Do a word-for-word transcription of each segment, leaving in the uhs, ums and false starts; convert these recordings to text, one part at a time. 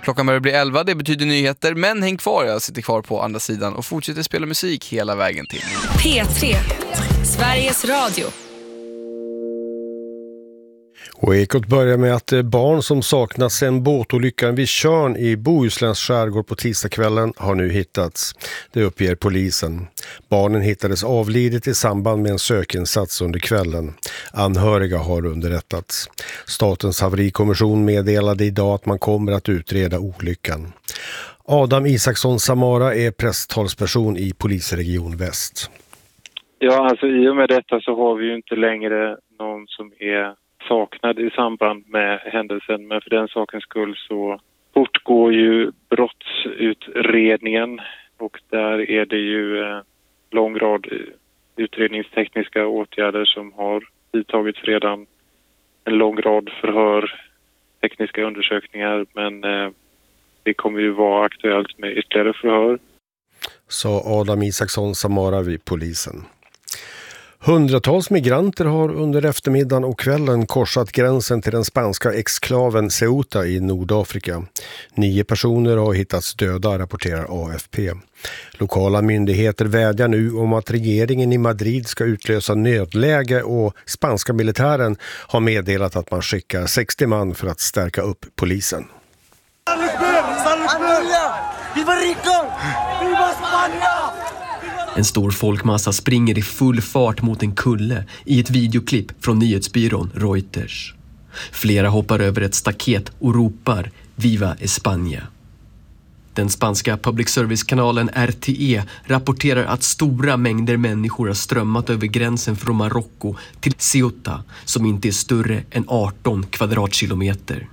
Klockan börjar bli elva, det betyder nyheter, men häng kvar, jag sitter kvar på andra sidan och fortsätter spela musik hela vägen till. P tre, Sveriges Radio. Och Ekot börjar med att barn som saknas sedan båtolyckan vid Tjörn i Bohusläns skärgård på tisdagskvällen har nu hittats. Det uppger polisen. Barnen hittades avlidet i samband med en sökinsats under kvällen. Anhöriga har underrättats. Statens haverikommission meddelade idag att man kommer att utreda olyckan. Adam Isaksson Samara är presstalsperson i polisregion Väst. Ja, alltså i och med detta så har vi ju inte längre någon som är saknad i samband med händelsen, men för den sakens skull så fortgår ju brottsutredningen och där är det ju en lång rad utredningstekniska åtgärder som har vidtagits redan, en lång rad förhör, tekniska undersökningar, men eh, det kommer ju vara aktuellt med ytterligare förhör. Sa Adam Isaksson Samara vid polisen. Hundratals migranter har under eftermiddagen och kvällen korsat gränsen till den spanska exklaven Ceuta i Nordafrika. Nio personer har hittats döda, rapporterar A F P. Lokala myndigheter vädjar nu om att regeringen i Madrid ska utlösa nödläge och spanska militären har meddelat att man skickar sextio man för att stärka upp polisen. En stor folkmassa springer i full fart mot en kulle i ett videoklipp från nyhetsbyrån Reuters. Flera hoppar över ett staket och ropar Viva España. Den spanska public service-kanalen R T E rapporterar att stora mängder människor har strömmat över gränsen från Marocko till Ceuta, som inte är större än arton kvadratkilometer.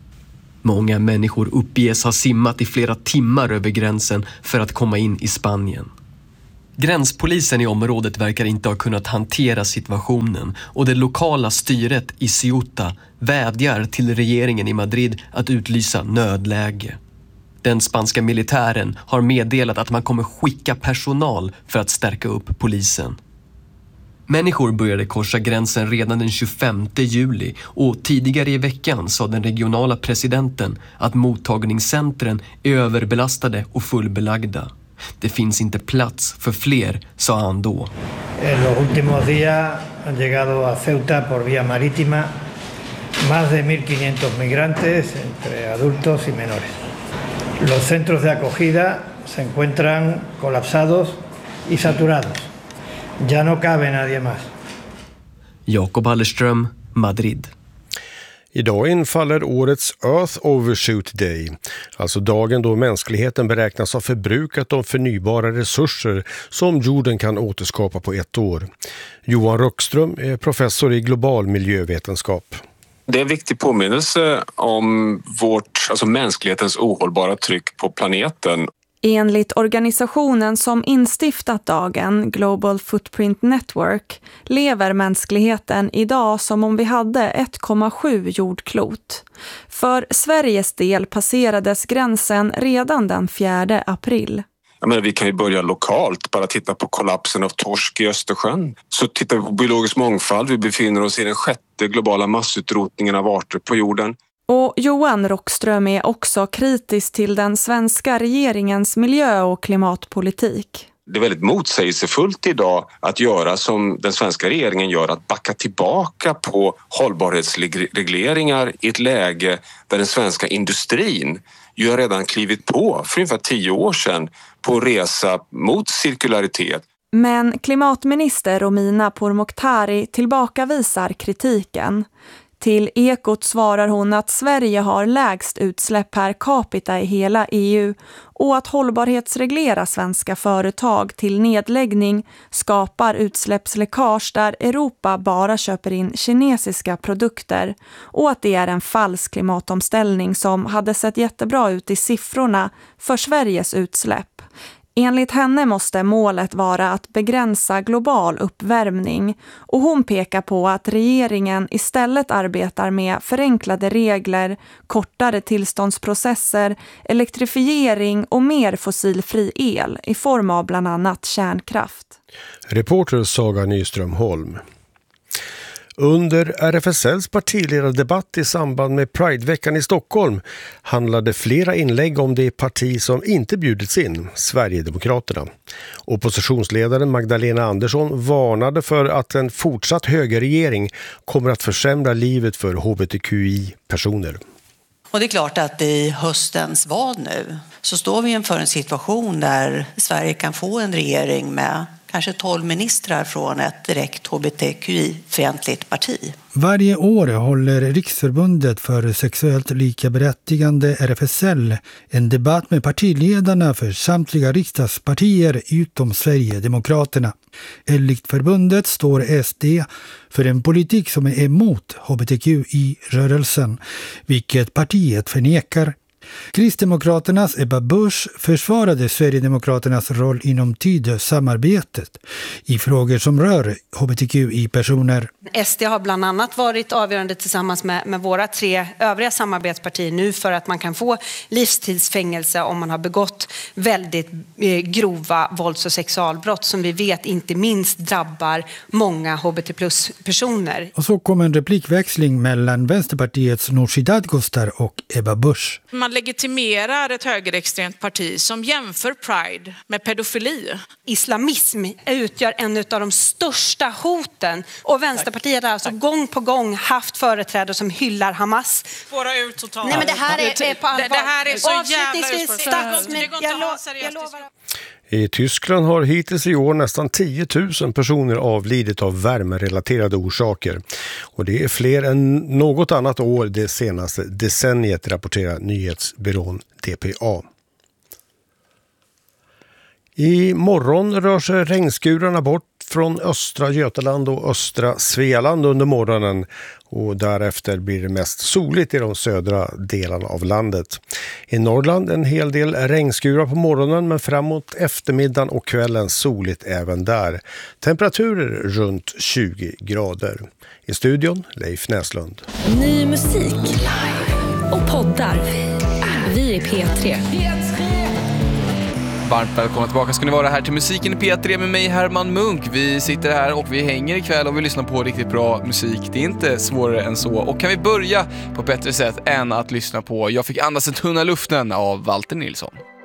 Många människor uppges ha simmat i flera timmar över gränsen för att komma in i Spanien. Gränspolisen i området verkar inte ha kunnat hantera situationen och det lokala styret i Ceuta vädjar till regeringen i Madrid att utlysa nödläge. Den spanska militären har meddelat att man kommer skicka personal för att stärka upp polisen. Människor började korsa gränsen redan den tjugofemte juli och tidigare i veckan sa den regionala presidenten att mottagningscentren är överbelastade och fullbelagda. Det finns inte plats för fler, sa han då. En los últimos días han llegado a Ceuta por vía marítima más de mil quinientos migrantes entre adultos y menores. Los centros de acogida se encuentran colapsados y saturados. Ya no cabe nadie más. Jakob Hallerström, Madrid. Idag infaller årets Earth Overshoot Day, alltså dagen då mänskligheten beräknas ha förbrukat de förnybara resurser som jorden kan återskapa på ett år. Johan Rockström är professor i global miljövetenskap. Det är en viktig påminnelse om vårt, alltså mänsklighetens ohållbara tryck på planeten. Enligt organisationen som instiftat dagen, Global Footprint Network, lever mänskligheten idag som om vi hade ett komma sju jordklot. För Sveriges del passerades gränsen redan den fjärde april. Jag menar, vi kan ju börja lokalt, bara titta på kollapsen av torsk i Östersjön. Så tittar vi på biologisk mångfald, vi befinner oss i den sjätte globala massutrotningen av arter på jorden. Och Johan Rockström är också kritisk till den svenska regeringens miljö- och klimatpolitik. Det är väldigt motsägelsefullt idag att göra som den svenska regeringen gör, att backa tillbaka på hållbarhetsregleringar i ett läge där den svenska industrin ju har redan klivit på för ungefär tio år sedan på en resa mot cirkularitet. Men klimatminister Romina Pourmokhtari tillbakavisar kritiken. Till Ekot svarar hon att Sverige har lägst utsläpp per capita i hela E U och att hållbarhetsreglera svenska företag till nedläggning skapar utsläppsläckage där Europa bara köper in kinesiska produkter och att det är en falsk klimatomställning som hade sett jättebra ut i siffrorna för Sveriges utsläpp. Enligt henne måste målet vara att begränsa global uppvärmning och hon pekar på att regeringen istället arbetar med förenklade regler, kortare tillståndsprocesser, elektrifiering och mer fossilfri el i form av bland annat kärnkraft. Reporter Saga Nyström Holm. Under R F S L:s partiledardebatt i samband med Prideveckan i Stockholm handlade flera inlägg om det parti som inte bjudits in, Sverigedemokraterna. Oppositionsledaren Magdalena Andersson varnade för att en fortsatt högerregering kommer att försämra livet för H B T Q I-personer. Och det är klart att i höstens val nu så står vi inför en situation där Sverige kan få en regering med kanske tolv ministrar från ett direkt H B T Q I-fientligt parti. Varje år håller Riksförbundet för sexuellt likaberättigande R F S L en debatt med partiledarna för samtliga riksdagspartier utom Sverigedemokraterna. Enligt förbundet står S D för en politik som är emot H B T Q I-rörelsen, vilket partiet förnekar. Kristdemokraternas Ebba Busch försvarade Sverigedemokraternas roll inom Tidösamarbetet i frågor som rör H B T Q I-personer. S D har bland annat varit avgörande tillsammans med, med våra tre övriga samarbetspartier nu för att man kan få livstidsfängelse om man har begått väldigt eh, grova vålds- och sexualbrott som vi vet inte minst drabbar många H B T plus-personer. Och så kom en replikväxling mellan Vänsterpartiets Nooshi Dadgostar och Ebba Busch. Man legitimerar ett högerextremt parti som jämför Pride med pedofili. Islamism utgör en av de största hoten och Vänsterpartiet har alltså gång på gång haft företrädare som hyllar Hamas. Spåra ut totalt. Nej men det här är, är på allvar. Det, det här är så Avslutningsvis, jävla statsminister, jag, lo, jag lovar. I Tyskland har hittills i år nästan tio tusen personer avlidit av värmerelaterade orsaker. Och det är fler än något annat år det senaste decenniet, rapporterar nyhetsbyrån D P A. I morgon rör sig regnskurarna bort från östra Götaland och östra Svealand under morgonen och därefter blir det mest soligt i de södra delarna av landet. I Norrland en hel del regnskurar på morgonen men framåt eftermiddagen och kvällen soligt även där. Temperaturer runt tjugo grader. I studion Leif Näslund. Ny musik och poddar. Vi är P tre. Varmt välkomna tillbaka ska ni vara här till Musiken i P tre med mig Herman Munk. Vi sitter här och vi hänger ikväll och vi lyssnar på riktigt bra musik. Det är inte svårare än så. Och kan vi börja på bättre sätt än att lyssna på Jag fick andas en tunna luften av Walter Nilsson.